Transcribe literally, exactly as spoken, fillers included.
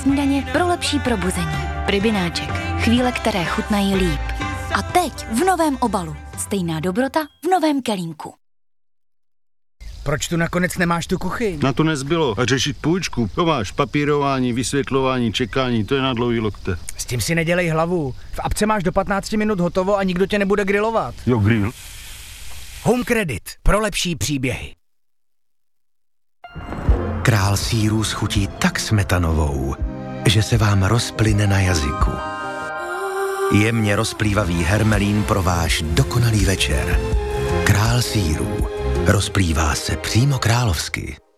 Snídaně pro lepší probuzení. Pribináček. Chvíle, které chutnají líp. A teď v novém obalu. Stejná dobrota v novém kelímku. Proč tu nakonec nemáš tu kuchyň? Na to nezbylo. A řešit půjčku. To máš papírování, vysvětlování, čekání, to je na dlouhý lokte. S tím si nedělej hlavu. V apce máš do patnácti minut hotovo a nikdo tě nebude grilovat. Jo, grill. Home Credit. Pro lepší příběhy. Král sýrů schutí tak smetanovou, že se vám rozplyne na jazyku. Jemně rozplývavý hermelín pro váš dokonalý večer. Král sýrů. Rozplývá se přímo královsky.